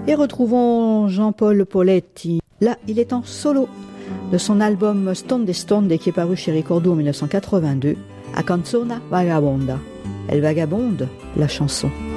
Et retrouvons Jean-Paul Poletti. Là, il est en solo de son album Stonde Stonde qui est paru chez Ricordo en 1982, A Canzona Vagabonda. Elle vagabonde, la chanson.